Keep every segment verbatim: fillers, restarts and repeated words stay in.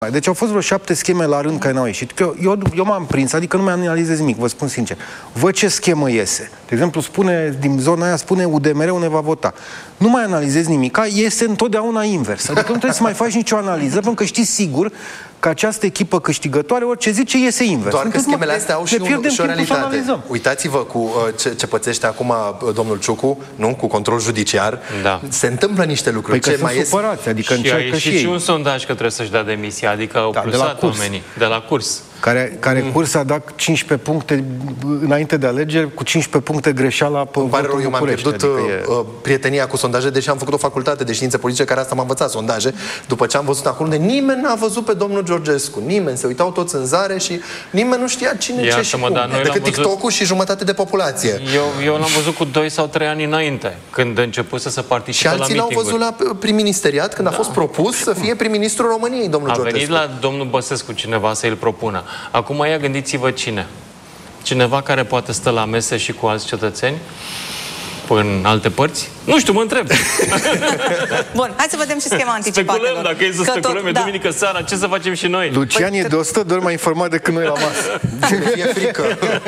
Deci au fost vreo șapte scheme la rând care n-au ieșit. Eu, eu, eu m-am prins, adică nu mai analizez nimic, vă spun sincer. Văd ce schemă iese. De exemplu, spune, din zona aia, spune U D M R-ul ne va vota. Nu mai analizez nimic, iese întotdeauna invers. Adică nu trebuie să mai faci nicio analiză, pentru că știi sigur că această echipă câștigătoare, orice zice, iese invers. Doar că schemele astea au și, un, și o realitate. Uitați-vă cu uh, ce, ce pățește acum uh, domnul Ciucu, nu? Cu control judiciar. Da. Se întâmplă niște lucruri. Păi ce că mai sunt supărați, adică și a ieșit și, și un sondaj că trebuie să-și dea demisia, adică au da, plusat oamenii de la curs. Care, care mm. curs a dat cincisprezece puncte înainte de alegeri, cu cincisprezece puncte greșeala pe votul București. Eu m-am pierdut adică e... uh, prietenia cu sondaje, deși am făcut o facultate de științe politice care asta m-a învățat sondaje. După ce am văzut acolo, de nimeni n-a văzut pe domnul Georgescu. Nimeni. Se uitau toți în zare și nimeni nu știa cine Iată, ce și cum. Decât TikTok-ul și jumătate de populație. Eu, eu l-am văzut cu doi sau trei ani înainte, când a început să se participe la mitinguri. Și alții l-au văzut la prim-ministeriat, când da. a fost propus să fie prim-ministrul României, domnul Georgescu. A venit la domnul Băsescu cineva să îl propună. Acum ia gândiți-vă cine. Cineva care poate stă la mese și cu alți cetățeni în alte părți? Nu știu, mă întreb. Bun, hai să vedem și schema anticipată. Speculăm, dacă e să că speculăm, tot, e duminică da. seara, ce să facem și noi? Lucian păi, e de o sută de ori mai informat decât noi la masă. E frică.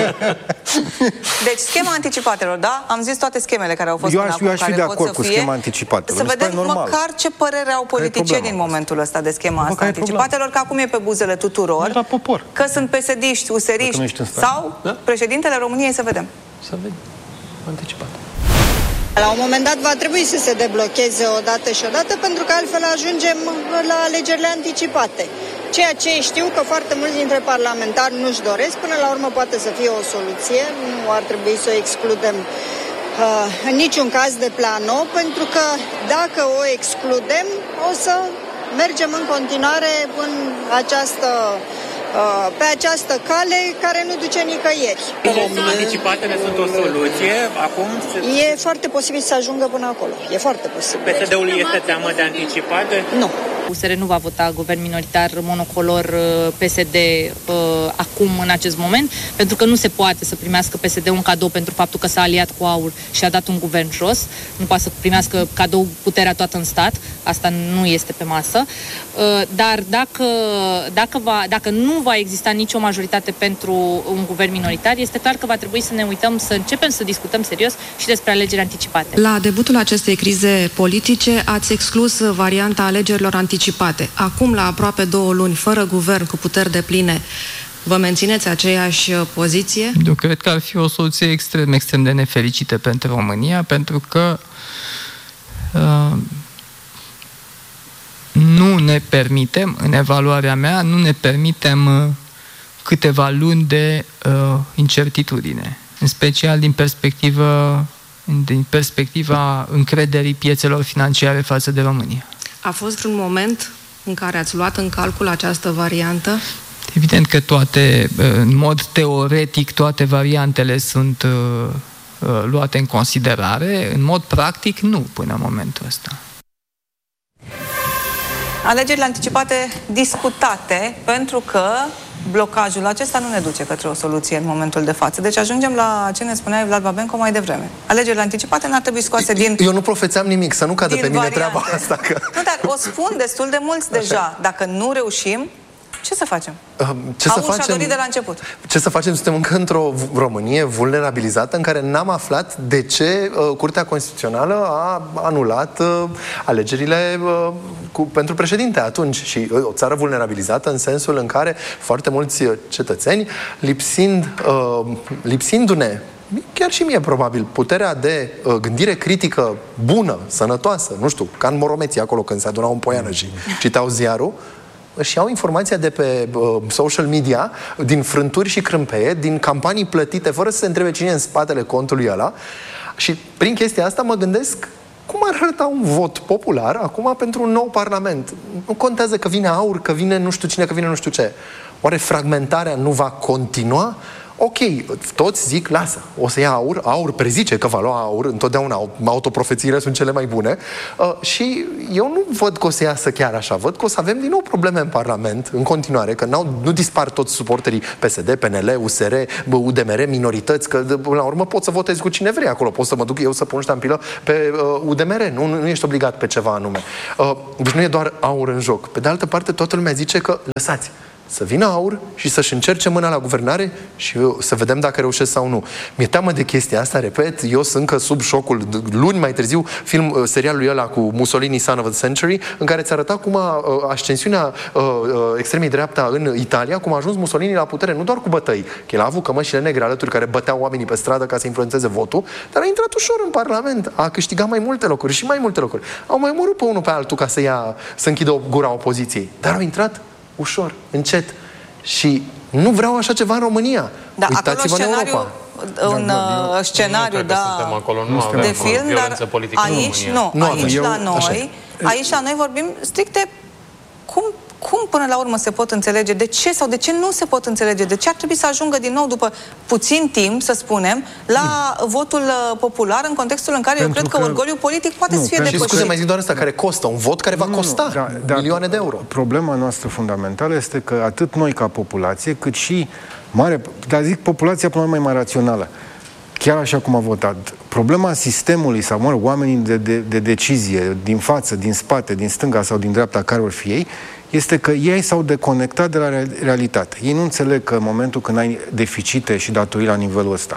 Deci, schema anticipatelor, da? Am zis toate schemele care au fost eu până aș, acum, eu aș fi care de pot acord să cu fie. schema anticipatelor. Să vedem măcar ce părere au politicienii în momentul ăsta de schema asta anticipatelor, că acum e pe buzele tuturor. La popor. Că sunt P S D-iști, U S R-iști sau da? președintele României, să vedem. Să vedem. Anticipat. La un moment dat va trebui să se deblocheze o dată și o dată, pentru că altfel ajungem la alegerile anticipate. Ceea ce știu că foarte mulți dintre parlamentari nu-și doresc, până la urmă poate să fie o soluție, nu ar trebui să o excludem uh, în niciun caz de plano, pentru că dacă o excludem, o să mergem în continuare în această... pe această cale care nu duce nicăieri. Anticipatele sunt o soluție acum? E foarte posibil să ajungă până acolo. E foarte posibil. P S D-ul este teamă de anticipate? Nu. U S R nu va vota guvern minoritar monocolor P S D uh, acum, în acest moment, pentru că nu se poate să primească P S D un cadou pentru faptul că s-a aliat cu AUR și a dat un guvern jos. Nu poate să primească cadou puterea toată în stat. Asta nu este pe masă. Uh, dar dacă, dacă, va, dacă nu va exista nicio majoritate pentru un guvern minoritar, este clar că va trebui să ne uităm, să începem să discutăm serios și despre alegeri anticipate. La debutul acestei crize politice ați exclus varianta alegerilor anticipate. Acum, la aproape două luni, fără guvern cu puteri depline, vă mențineți aceeași poziție? Eu cred că ar fi o soluție extrem, extrem de nefericită pentru România, pentru că uh, nu ne permitem, în evaluarea mea, nu ne permitem uh, câteva luni de uh, incertitudine, în special din perspectiva, din perspectiva încrederii piețelor financiare față de România. A fost vreun moment în care ați luat în calcul această variantă? Evident că toate, în mod teoretic, toate variantele sunt uh, luate în considerare, în mod practic nu până în momentul ăsta. Alegerile anticipate discutate, pentru că blocajul acesta nu ne duce către o soluție în momentul de față. Deci ajungem la ce ne spunea Vlad Babenco mai devreme. Alegerile anticipate n-ar trebui scoase din... Eu nu profețeam nimic, să nu cadă pe mine variante. treaba asta. Că... Nu, dar o spun destul de mulți Așa. deja. Dacă nu reușim, ce să facem? Ce să facem? Și-a dorit de la început. Ce să facem? Suntem încă într-o Românie vulnerabilizată în care n-am aflat de ce uh, Curtea Constituțională a anulat uh, alegerile uh, cu, pentru președinte atunci. Și uh, o țară vulnerabilizată în sensul în care foarte mulți cetățeni, lipsind, uh, lipsindu-ne, chiar și mie probabil, puterea de uh, gândire critică bună, sănătoasă, nu știu, ca în Moromeții acolo când se adunau în Poiană și citau ziarul, își iau informația de pe uh, social media, din frânturi și crâmpeie, din campanii plătite, fără să se întrebe cine e în spatele contului ăla. Și prin chestia asta mă gândesc cum ar arăta un vot popular acum pentru un nou parlament. Nu contează că vine AUR, că vine nu știu cine, că vine nu știu ce. Oare fragmentarea nu va continua? ok, toți zic, lasă, o să ia aur, aur prezice că va lua aur, întotdeauna autoprofețiile sunt cele mai bune, uh, și eu nu văd că o să iasă chiar așa, văd că o să avem din nou probleme în Parlament, în continuare, că n-au, nu dispar toți suporterii P S D, P N L, U S R, U D M R, minorități, că până la urmă pot să votezi cu cine vrei acolo, pot să mă duc eu să pun ștampilă pe uh, U D M R, nu, nu ești obligat pe ceva anume. Uh, deci nu e doar aur în joc. Pe de altă parte, toată lumea zice că lăsați să vină aur și să-și încerce mâna la guvernare și eu, să vedem dacă reușesc sau nu. Mi-e teamă de chestia asta, repet, eu sunt încă sub șocul. Luni mai târziu, film, serialul ăla cu Mussolini, Son of the Century, în care ți arăta cum a, ascensiunea uh, extremei dreapta în Italia, cum a ajuns Mussolini la putere, nu doar cu bătăi, că el a avut cămășile negre alături care băteau oamenii pe stradă ca să influențeze votul, dar a intrat ușor în Parlament, a câștigat mai multe locuri și mai multe locuri. Au mai omorât pe unul pe altul ca să ia, să închidă gura opoziției, dar au intrat ușor, încet. Și nu vreau așa ceva în România. Da, uitați-vă în Europa. Un da, scenariu, nu da, acolo, nu de film, dar aici, nu, nu aici eu, la noi, aici la noi vorbim stricte cum, cum până la urmă se pot înțelege, de ce sau de ce nu se pot înțelege, de ce ar trebui să ajungă din nou după puțin timp, să spunem, la mm. votul popular, în contextul în care pentru eu cred că, că orgoliul politic poate nu, să fie depășit. Și scuze, mai zic doar asta, care costă, un vot care va nu, costa nu, da, da, milioane de euro. Problema noastră fundamentală este că atât noi ca populație, cât și mare, dar zic populația până la urmă mai rațională, chiar așa cum a votat. Problema sistemului sau, mă rog, oamenii de, de, de decizie, din față, din spate, din stânga sau din dreapta, care or fi ei, este că ei s-au deconectat de la realitate. Ei nu înțeleg că în momentul când ai deficite și datorii la nivelul ăsta,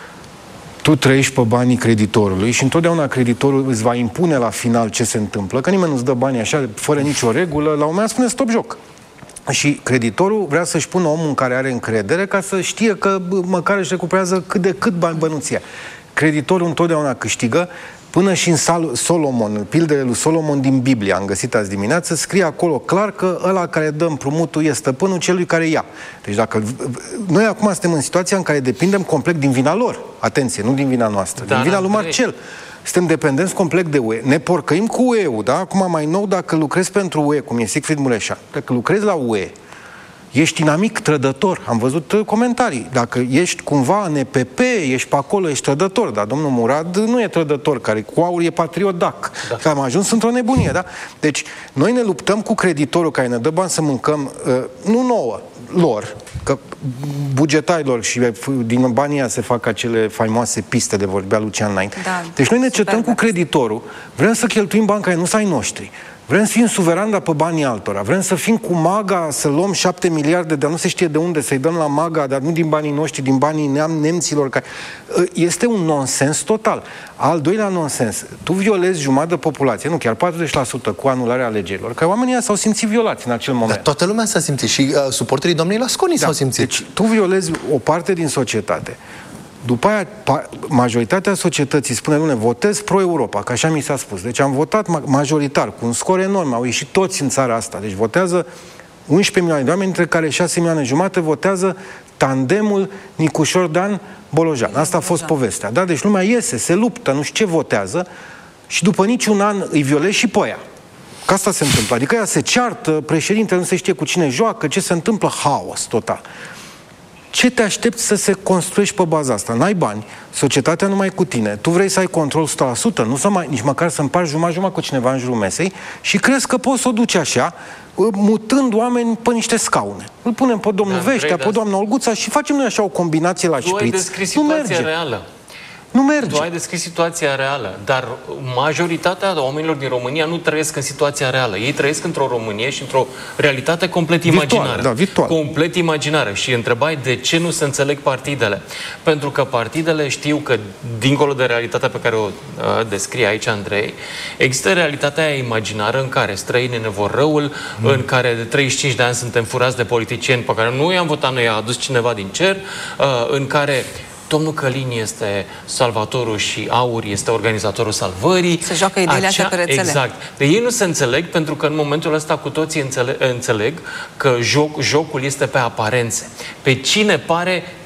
tu trăiești pe banii creditorului și întotdeauna creditorul îți va impune la final ce se întâmplă, că nimeni nu-ți dă banii așa, fără nicio regulă, la un moment dat spune stop joc. Și creditorul vrea să-și pună omul în care are încredere ca să știe că măcar își recuperează cât de cât bani bănuția. Creditorul întotdeauna câștigă, până și în Solomon, în pildele lui Solomon din Biblie, am găsit azi dimineață, scrie acolo clar că ăla care dă împrumutul este stăpânul celui care ia. Deci dacă noi acum suntem în situația în care depindem complet din vina lor, atenție, nu din vina noastră, da, din vina lui Marcel. Suntem dependenți complet de U E. Ne porcăim cu U E-ul, da? Acum mai nou, dacă lucrezi pentru U E, cum e Siegfried Mureșan, dacă lucrezi la U E, ești inamic, trădător. Am văzut comentarii. Dacă ești cumva în E P P, ești pe acolo, ești trădător. Dar domnul Murad nu e trădător, care cu aur e patriot dac. Da. Că am ajuns într-o nebunie, da? Deci, noi ne luptăm cu creditorul care ne dă bani să mâncăm, uh, nu nouă, lor, că bugetarilor și din banii ăia se fac acele faimoase piste de vorbea Lucian înainte. Da, deci noi ne certăm cu creditorul, vrem să cheltuim bani care nu sunt ai noștri. Vrem să fim suverani, dar pe banii altora. Vrem să fim cu MAGA, să luăm șapte miliarde, dar nu se știe de unde, să-i dăm la MAGA, dar nu din banii noștri, din banii neam, nemților. Care... Este un nonsens total. Al doilea nonsens. Tu violezi jumătate de populație, nu chiar patruzeci la sută cu anularea alegerilor, că oamenii s-au simțit violați în acel moment. Dar toată lumea s-a simțit și uh, suporterii domnului Lasconi da. s-au simțit. Deci tu violezi o parte din societate. După aia, majoritatea societății spune, nu ne votez pro-Europa, că așa mi s-a spus. Deci am votat majoritar, cu un scor enorm, au ieșit toți în țara asta. Deci votează unsprezece milioane de oameni, între care șase milioane jumate votează tandemul Nicușor Dan-Bolojan. Asta a fost povestea. Da? Deci lumea iese, se luptă, nu știu ce votează și după niciun an îi violezi și pe aia. Că asta se întâmplă. Adică ea se ceartă, președintele nu se știe cu cine joacă, ce se întâmplă, haos total. Ce te aștepți să se construiești pe baza asta? N-ai bani, societatea nu mai e cu tine, tu vrei să ai control o sută la sută, nu să mai, nici măcar să împarți jumătate-jumătate cu cineva în jurul mesei și crezi că poți să o duci așa, mutând oameni pe niște scaune. Îl punem pe domnul da, Veștea, pe doamna Olguța și facem noi așa o combinație la șpriț. Tu ai descris situația reală. Nu merge. Tu ai descris situația reală, dar majoritatea oamenilor din România nu trăiesc în situația reală. Ei trăiesc într-o Românie și într-o realitate complet virtual, imaginară. Da, virtual. Complet imaginară. Și întrebai de ce nu se înțeleg partidele. Pentru că partidele știu că, dincolo de realitatea pe care o uh, descrie aici Andrei, există realitatea aia imaginară în care străinii ne vor răul, mm. în care de treizeci și cinci de ani suntem furați de politicieni pe care nu i-am votat noi, a adus cineva din cer, uh, în care domnul Călin este salvatorul și Aur este organizatorul salvării. Se joacă ideile astea pe rețele. Exact. De ei nu se înțeleg pentru că în momentul ăsta cu toții înțeleg, înțeleg că joc, jocul este pe aparențe. Pe cine pare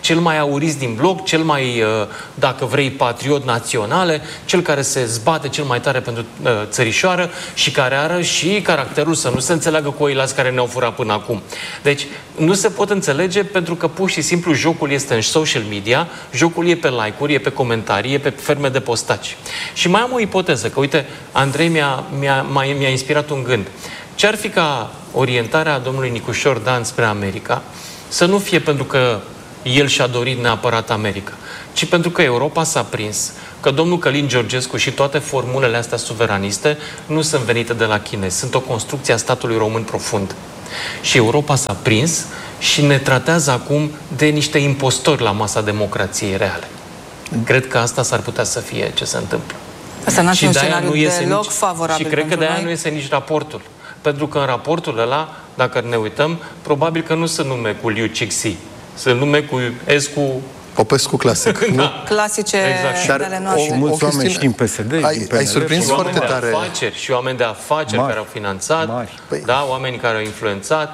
cel mai aurist din bloc, cel mai, dacă vrei, patriot naționale, cel care se zbate cel mai tare pentru țărișoară și care are și caracterul să nu se înțeleagă cu oilați care ne-au furat până acum. Deci, nu se pot înțelege pentru că pur și simplu jocul este în social media, jocul e pe like-uri, e pe comentarii, e pe ferme de postaci. Și mai am o ipoteză, că uite, Andrei mi-a, mi-a, mi-a inspirat un gând. Ce-ar fi ca orientarea domnului Nicușor Dan spre America să nu fie pentru că el și-a dorit neapărat America, ci pentru că Europa s-a prins, că domnul Călin Georgescu și toate formulele astea suveraniste nu sunt venite de la chinezi, sunt o construcție a statului român profund. Și Europa s-a prins și ne tratează acum de niște impostori la masa democrației reale. Cred că asta s-ar putea să fie ce se întâmplă. Asta n-ar fi un de-aia scenariu nu iese deloc nici, favorabil și cred că pentru de-aia noi. nu iese nici raportul. Pentru că în raportul ăla, dacă ne uităm, probabil că nu sunt nume cu Liu Cixi, sunt nume cu Escu... Popescu clasic. Da. Clasice Exact. ale noastre. Și mulți oameni știm P S D, ai, din P N L, ai surprins Și foarte oameni de tare. afaceri, și oameni de afaceri Mari. care au finanțat, Mari. da, oameni care au influențat.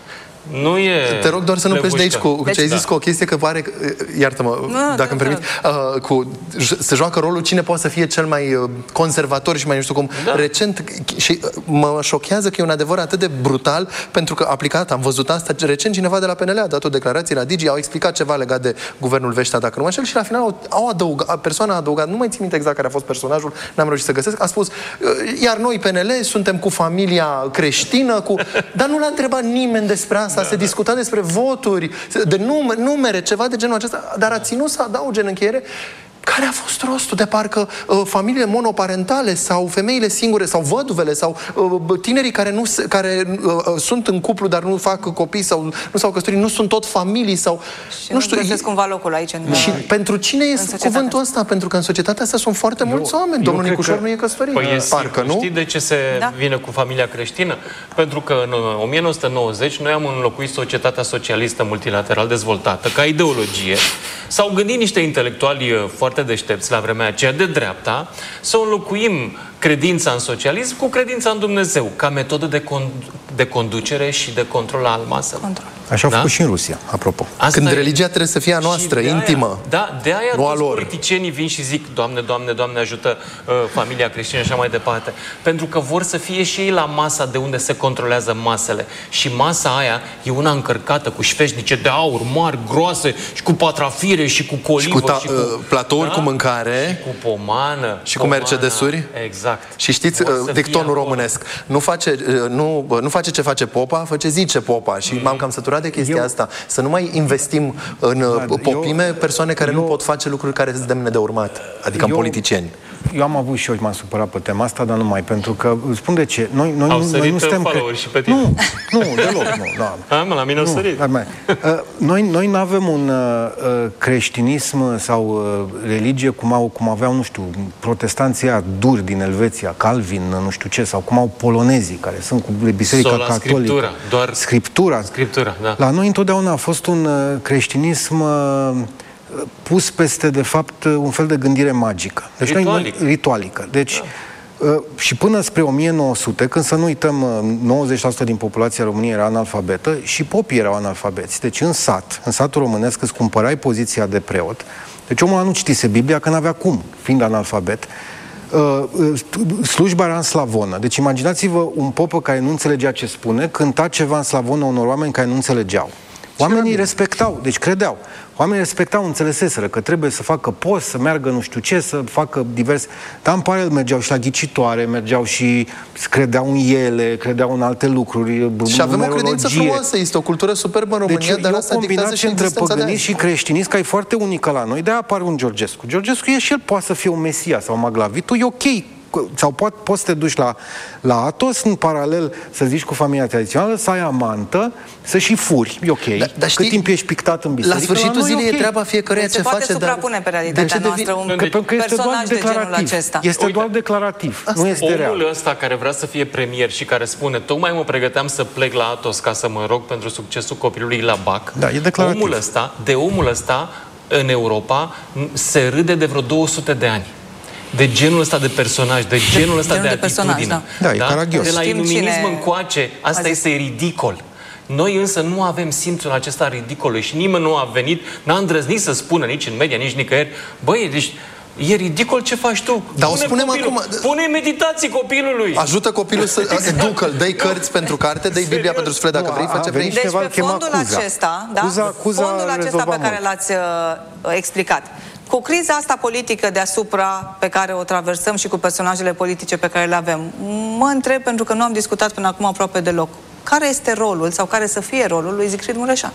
Nu e... Te rog doar să nu pleci de aici cu, cu Deci, ce ai zis, da. cu o chestie că pare, iartă-mă, Nu, dacă nu, îmi permit, uh, cu, se joacă rolul cine poate să fie cel mai uh, conservator și mai nu știu cum. Da. Recent, și uh, mă șochează că e un adevăr atât de brutal, pentru că aplicat, am văzut asta, recent cineva de la P N L a dat o declarație la Digi, au explicat ceva legat de guvernul Veștea, dacă nu mă înșel, și la final au, au adăugat, persoana a adăugat, nu mai țin minte exact care a fost personajul, n-am reușit să găsesc, a spus, uh, iar noi P N L suntem cu familia creștină, cu... dar nu l-a întrebat nimeni despre asta, da, se discuta despre voturi, de numere, numere, ceva de genul acesta, dar a ținut să adauge în încheiere care a fost rostul de parcă uh, familiile monoparentale sau femeile singure sau văduvele sau uh, tinerii care, nu, care uh, sunt în cuplu dar nu fac copii sau nu s-au căsătorit, nu sunt tot familii sau... Și nu, nu știu, găsesc cumva locul aici. În, și pentru cine este cuvântul ăsta? Pentru că în societatea asta sunt foarte mulți eu, oameni. Domnul Nicușor că... nu e căsătorit. Păi e parcă, nu? Știi de ce se da. vine cu familia creștină? Pentru că în o mie nouă sute nouăzeci noi am înlocuit societatea socialistă multilateral dezvoltată ca ideologie. S-au gândit niște intelectuali foarte deștepți la vremea aceea de dreapta să înlocuim credința în socialism cu credința în Dumnezeu ca metodă de, con- de conducere și de control al maselor. Control. Așa au Da? făcut și în Rusia, apropo. Asta Când e... religia trebuie să fie a noastră, Și de intimă. Aia, da, de aia nu a toți lor. politicienii vin și zic, Doamne, Doamne, Doamne ajută uh, familia creștină și așa mai departe. Pentru că vor să fie și ei la masa de unde se controlează masele. Și masa aia e una încărcată cu șfeșnice de aur mari, groase, și cu patrafire, și cu colivă, Și cu, ta, și cu uh, platouri da? cu mâncare. Și cu pomană. Și cu Mercedesuri. Exact. Și știți, Vor să dictonul fie românesc, nu face, nu, nu face ce face popa, face zice popa. Și mm. m-am cam săturat de chestia Eu... asta. Să nu mai investim în Da, popime eu- persoane care eu- nu pot face lucruri care sunt demne de urmat. Adică în Eu- politicieni. Eu am avut și eu m-am supărat pe tema asta, dar nu mai, pentru că, spun de ce, noi, noi, Au nu, noi sărit nu suntem... followeri și pe tine. Nu, nu, deloc, nu. Da. A, mă, la mine au sărit. Dar mai, uh, noi, noi nu avem un uh, creștinism sau uh, religie cum, au, cum aveau, nu știu, protestanții aia duri din Elveția, Calvin, nu știu ce, sau cum au polonezii, care sunt cu biserica Sola catolică. Scriptura, doar Scriptura. Scriptura, da. La noi întotdeauna a fost un uh, creștinism uh, pus peste, de fapt, un fel de gândire magică. Deci Ritualic. Noi, ritualică. Deci, da. Și până spre o mie nouă sute, când să nu uităm, nouăzeci la sută din populația României era analfabetă și popii erau analfabeți. Deci în sat, în satul românesc, îți cumpărai poziția de preot. Deci omul ăla nu citise Biblia, că n-avea cum, fiind analfabet. Slujba era în slavonă. Deci imaginați-vă un popă care nu înțelegea ce spune, cânta ceva în slavonă unor oameni care nu înțelegeau. Oamenii respectau, deci credeau. Oamenii respectau, înțeleseseră că trebuie să facă post, să meargă nu știu ce, să facă diverse... Dar în paralel mergeau și la ghicitoare, mergeau și credeau în ele, credeau în alte lucruri, și avem o credință frumoasă, este o cultură superbă în România, deci dar e o asta dictează și între existența de păgânism azi. și creștinism, care e foarte unică la noi, de-aia apare un Georgescu. Georgescu e și el poate să fie un Mesia sau Maglavitul, e ok. Sau poate, poți să te duci la, la Atos, în paralel să zici cu familia tradițională, să ai amantă, să și furi, e ok. Da, dar știi, cât timp ești pictat în biserică, la sfârșitul la zilei e e okay. treaba fiecăruia deci ce se poate face, suprapune dar... pe realitatea noastră un că, că este doar personaj de genul declarativ. acesta. Este Uite, doar declarativ, asta, nu este omul real. Omul ăsta care vrea să fie premier și care spune, tocmai mă pregăteam să plec la Atos ca să mă rog pentru succesul copilului la B A C. Da, e declarativ. Omul ăsta, de omul ăsta, în Europa, se râde de vreo două sute de ani. De genul ăsta de personaj, de genul ăsta de, de atitudine. personaj, da. Da, e caragios. De la Știm iluminism cine încoace, asta a este ridicol. Noi însă nu avem simțul acesta ridicol și nimeni nu a venit, n-a îndrăznit să spună nici în media, nici nicăieri, băi, deci e ridicol ce faci tu. Dar o Pune spunem copilul, acum... Pune meditații copilului. Ajută copilul să educă, dă-i cărți pentru carte, dă-i Biblia pentru suflet dacă vrei, face pe Deci pe fondul acesta, da? Cuza, Cuza fondul acesta pe care l-ați uh, explicat. Cu criza asta politică deasupra pe care o traversăm și cu personajele politice pe care le avem, mă întreb, pentru că nu am discutat până acum aproape deloc, care este rolul sau care să fie rolul lui Siegfried Mureșan?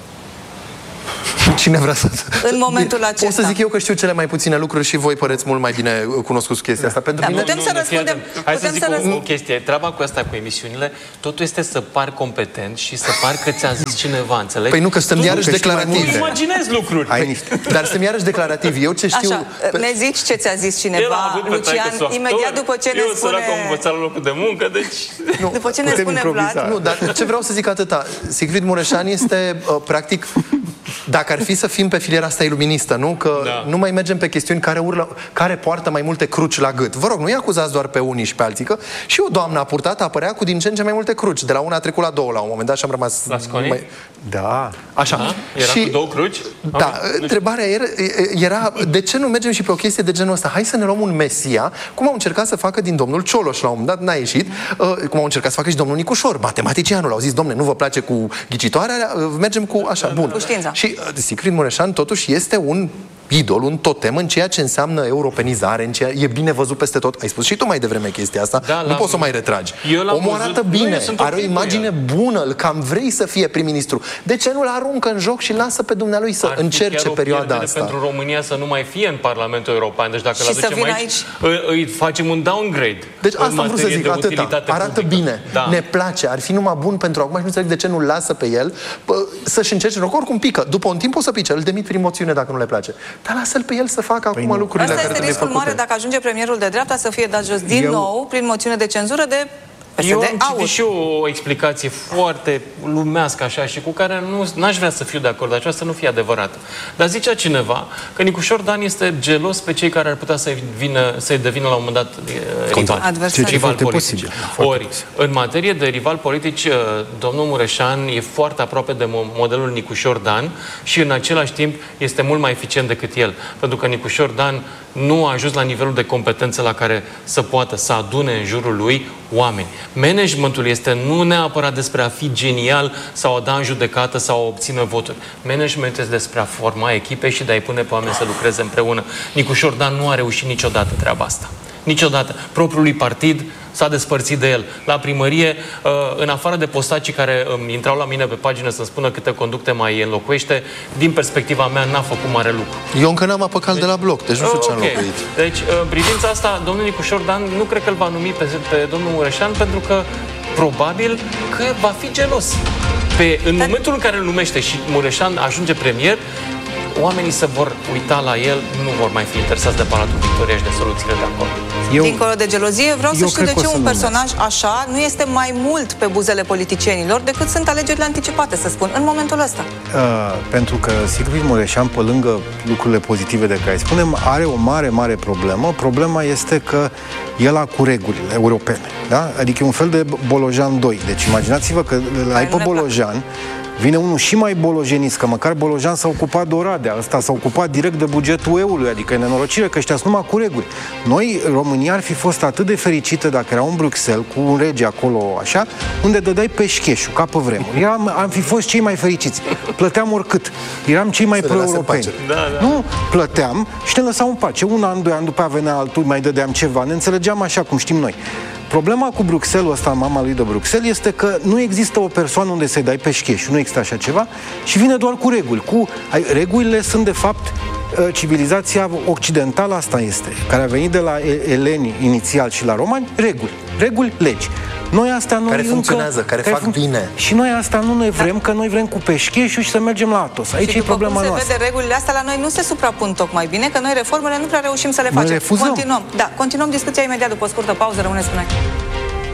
Cine vrea să... În momentul acesta. O să zic eu că știu cele mai puține lucruri și voi păreți mult mai bine cunoscuți chestia asta. Pentru da, mine... putem nu, să nu, răspundem... Hai putem să zic să o, răspund... o chestie. Treaba cu asta, cu emisiunile, totul este să par competent și să par că ți-a zis cineva, înțelegi? Păi nu, că suntem iarăși declarativi. Nu imaginezi lucruri. Ai, dar suntem iarăși declarativi. Eu ce știu... Așa, ne zici ce ți-a zis cineva, Lucian, imediat după ce ne eu spune... Eu sărac am învățat la locul de muncă, deci... Nu, după ce ne spune Vlad... Nu, dar ce vreau să zic atâta. Siegfried Mureșan este, uh, practic... Dacă ar fi să fim pe filiera asta iluministă, nu? Că da. nu mai mergem pe chestiuni care, urlă, care poartă mai multe cruci la gât. Vă rog, nu-i acuzați doar pe unii și pe alții, că și o doamnă a purtat, apărea cu din ce în ce mai multe cruci. De la una a trecut la două la un moment dat și am rămas... La Sconi? Mai... Da, așa. Da? Era și... cu două cruci? Da, okay. Întrebarea era, era, de ce nu mergem și pe o chestie de genul ăsta? Hai să ne luăm un Mesia, cum au încercat să facă din domnul Cioloș, la un moment dat n-a ieșit, cum au încercat să facă și domnul Nicușor, matematicianul. Au zis, domne, nu vă place cu ghicitoarea, mergem cu așa, bun. Cu știința. Și Siegfried Mureșan totuși este un idol, un totem în ceea ce înseamnă europenizare, în ceea e bine văzut peste tot. Ai spus și tu mai devreme chestia asta, da, nu poți să o mai retragi. Omul arată bine, nu, are o imagine bună, îl cam vrei să fie prim-ministru. De ce nu-l aruncă în joc și lasă pe dumnealui să Ar încerce perioada asta? Pentru România să nu mai fie în Parlamentul European. Deci dacă și îl aducem aici, aici, îi facem un downgrade. Deci asta am vrut să zic, atâta. Arată publică. bine, da. Ne place, ar fi numai bun pentru acum și nu înțeleg de ce nu-l lasă pe el să-și încerce, oricum pică. După un timp o să pice, îl demit prin moțiune dacă nu le place. Dar lasă-l pe el să facă păi acum nu. lucrurile asta care trebuie făcute. Asta este riscul mare dacă ajunge premierul de dreapta să fie dat jos din Eu... nou prin moțiune de cenzură de P S D. Eu am citit Aur. și o explicație foarte lumească așa și cu care nu aș vrea să fiu de acord, dar aceasta să nu fie adevărată. Dar zicea cineva că Nicușor Dan este gelos pe cei care ar putea să-i, vină, să-i devină la un moment dat rival, adversar. rival politic. Posibil. Ori, în materie de rival politici, domnul Mureșan e foarte aproape de modelul Nicușor Dan și în același timp este mult mai eficient decât el. Pentru că Nicușor Dan nu a ajuns la nivelul de competență la care să poată să adune în jurul lui oameni. Managementul este nu neapărat despre a fi genial sau a da în judecată sau a obține voturi. Managementul este despre a forma echipe și de a-i pune pe oameni să lucreze împreună. Nicușor Dan nu a reușit niciodată treaba asta. Niciodată. Propriului partid s-a despărțit de el. La primărie, în afară de postacii care îmi intrau la mine pe pagină să-mi spună câte conducte mai înlocuiește, din perspectiva mea n-a făcut mare lucru. Eu încă n-am apucat deci, de la bloc, deci nu știu ce am înlocuit. Deci, în privința asta, domnul Nicușor Dan nu cred că îl va numi pe, pe domnul Mureșan, pentru că probabil că va fi gelos. Pe, în Dar... momentul în care îl numește și Mureșan ajunge premier, oamenii se vor uita la el, nu vor mai fi interesați de Palatul Victoria și de soluțiile de acolo. Eu, Dincolo de gelozie, vreau să știu de ce un personaj așa nu este mai mult pe buzele politicienilor decât sunt alegerile anticipate, să spun, în momentul ăsta. Uh, pentru că Siegfried Mureșan, pe lângă lucrurile pozitive de care spunem, are o mare, mare problemă. Problema este că el a cu regulile europene. Da? Adică e un fel de Bolojan doi. Deci imaginați-vă că l-ai pe Bolojan, vine unul și mai bolojenist, că măcar Bolojan s-a ocupat de Oradea, ăsta s-a ocupat direct de bugetul E U-ului, adică e nenorocire că ăștia sunt numai cu reguli. Noi, România, ar fi fost atât de fericită dacă era un Bruxelles cu un rege acolo, așa, unde dădeai peșcheșul, ca pe vremuri. Eram, am fi fost cei mai fericiți. Plăteam oricât. Eram cei mai pro-europeni. Da, da. Nu, plăteam și ne lăsau în pace. Un an, doi ani după aia venea altul, mai dădeam ceva. Ne înțelegeam așa cum știm noi. Problema cu Bruxelles ăsta, mama lui de Bruxelles, este că nu există o persoană unde să-i dai peșcheș, nu există așa ceva și vine doar cu reguli. Cu, regulile sunt, de fapt, civilizația occidentală, asta este, care a venit de la eleni inițial și la romani, reguli, reguli, legi. Noi asta nu care încă, funcționează, care, care fac func- bine. Și noi asta nu ne vrem, că noi vrem cu peșcheșul și să mergem la Atos. Aici și e problema cum se noastră. vede, regulile astea la noi nu se suprapun tocmai bine, că noi reformele nu prea reușim să le facem. Noi refuzăm. Continuăm. Da, continuăm discuția imediat după o scurtă pauză. Rămâneți cu noi.